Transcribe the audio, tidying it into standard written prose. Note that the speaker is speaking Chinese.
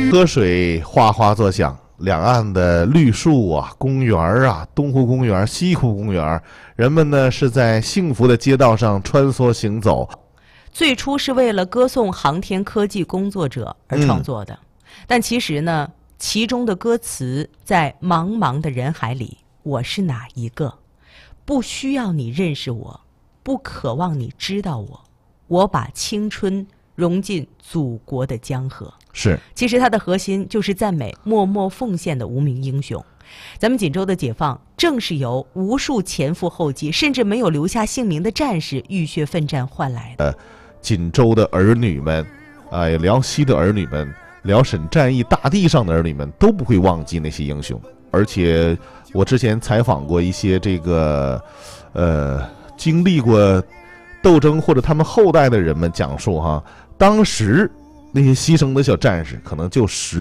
河水哗哗作响，两岸的绿树啊、公园啊、东湖公园、西湖公园，人们呢是在幸福的街道上穿梭行走。 最初是为了歌颂航天科技工作者而创作的，但其实呢，其中的歌词在茫茫的人海里，我是哪一个？不需要你认识我，不渴望你知道我，我把青春融进祖国的江河。 是， 其实它的核心就是赞美默默奉献的无名英雄。咱们锦州的解放，正是由无数前赴后继，甚至没有留下姓名的战士浴血奋战换来的。 锦州的儿女们，辽西的儿女们，辽沈战役大地上的儿女们都不会忘记那些英雄。而且我之前采访过一些这个经历过斗争或者他们后代的人们，讲述当时那些牺牲的小战士可能就10